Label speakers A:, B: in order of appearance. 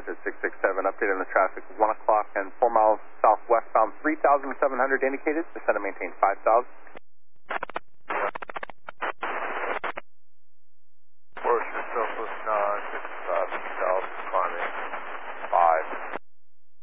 A: at 667. Update on the traffic, 1 o'clock and 4 miles southwestbound, 3,700 indicated. Descend and maintain 5,000.